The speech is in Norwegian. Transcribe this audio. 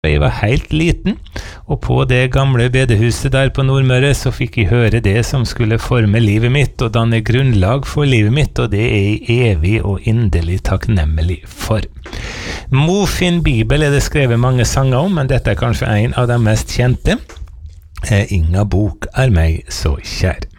Jeg var helt liten, og på det gamle bedehuset der på Nordmøre så fikk jeg høre det som skulle forme livet mitt og danne grunnlag for livet mitt, og det er jeg evig og inderlig takknemlig for. Mofinn Bibel er det skrevet mange sanger om, men dette er kanskje en av de mest kjente. Inga bok er meg så kjær.